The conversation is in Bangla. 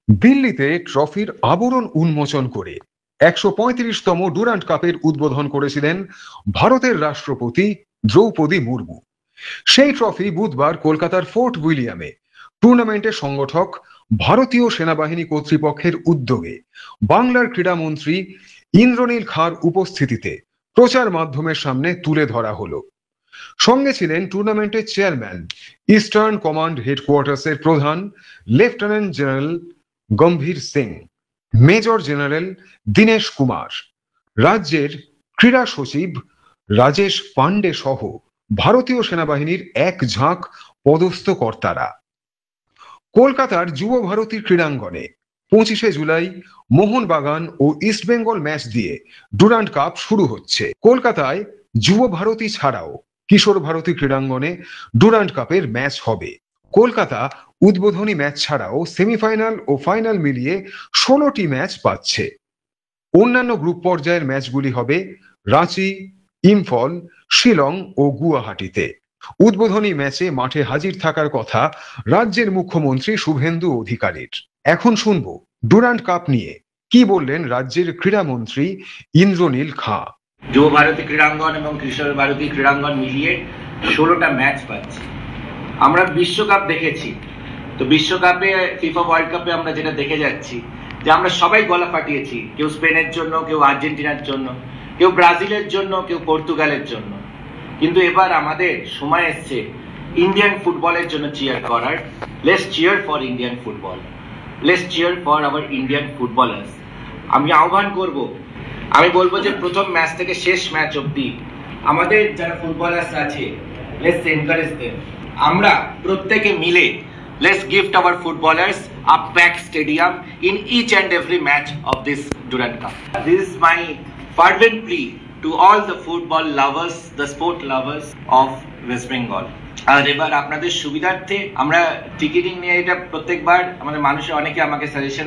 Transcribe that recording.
দিল্লিতে ট্রফির আবরণ উন্মোচন করে ১৩৫তম ডুরান্ড কাপের উদ্বোধন করেছিলেন ভারতের রাষ্ট্রপতি দ্রৌপদী মুর্মু। সেই ট্রফি বুধবার কলকাতার ফোর্ট উইলিয়ামে টুর্নামেন্টের সংগঠক ভারতীয় সেনাবাহিনী কর্তৃপক্ষের উদ্যোগে বাংলার ক্রীড়ামন্ত্রী ইন্দ্রনীল খাঁর উপস্থিতিতে প্রচার মাধ্যমের সামনে তুলে ধরা হলো। সঙ্গে ছিলেন টুর্নামেন্টের চেয়ারম্যান, ইস্টার্ন কমান্ড হেডকোয়ার্টার্সের প্রধান লেফটেন্যান্ট জেনারেল গম্ভীর সিং, মেজর জেনারেল দীনেশ কুমার, রাজ্যের ক্রীড়া সচিব রাজেশ পান্ডে সহ ভারতীয় সেনাবাহিনীর এক ঝাঁক পদস্থ কর্তারা। কলকাতার যুব ভারতী ক্রীড়াঙ্গনে ২৫শে জুলাই মোহনবাগান ও ইস্টবেঙ্গল ম্যাচ দিয়ে ডুরান্ড কাপ শুরু হচ্ছে। কলকাতায় যুব ভারতী ছাড়াও কিশোর ভারতী ক্রীড়াঙ্গনে ডুরান্ড কাপের ম্যাচ হবে। কলকাতা উদ্বোধনী ম্যাচ ছাড়াও সেমিফাইনাল ও ফাইনাল মিলিয়ে ১৬টি ম্যাচ পাচ্ছে। অন্যান্য গ্রুপ পর্যায়ের ম্যাচগুলি হবে রাঁচি, ইম্ফল, শিলং ও গুয়াহাটিতে। উদ্বোধনী ম্যাচে মাঠে হাজির থাকার কথা রাজ্যের মুখ্যমন্ত্রী শুভেন্দু অধিকারীর। এখন শুনবো ডুরান্ড কাপ নিয়ে কি বললেন রাজ্যের ক্রীড়ামন্ত্রী ইন্দ্রনীল খাঁ। যুব ভারতী ক্রীড়াঙ্গন এবং কিশোর ভারতী ক্রীড়াঙ্গন মিলিয়ে ১৬টা ম্যাচ পাচ্ছি। আমরা বিশ্বকাপ দেখেছি, তো বিশ্বকাপে ফিফা ওয়ার্ল্ড কাপে আমরা যেটা দেখে যাচ্ছি যে আমরা সবাই গলা ফাটিয়েছি, কেউ স্পেনের জন্য, কেউ আর্জেন্টিনার জন্য, কেউ ব্রাজিলের জন্য, কেউ পর্তুগালের জন্য। কিন্তু এবার আমাদের সময় এসছে ইন্ডিয়ান ফুটবলের জন্য চিয়ার করার। Let's chair for Indian football, let's chair for our Indian footballers. আমি আহ্বান করব, আমি বলবো যে প্রথম ম্যাচ থেকে শেষ ম্যাচ অব্দি আমাদের যারা ফুটবলার্স আছে, লেটস এনকারেজ দেম। আমরা প্রত্যেকে মিলে let's gift our footballers a packed stadium in each and every match of this Durand Cup. This is my fervent plea to all the football lovers, the sport lovers of West Bengal. আর এবার আপনাদের সুবিধার্থে আমরা টিকিটিং নিয়ে এটা প্রত্যেকবার আমাদের মানুষের অনেকে আমাকে সাজেশন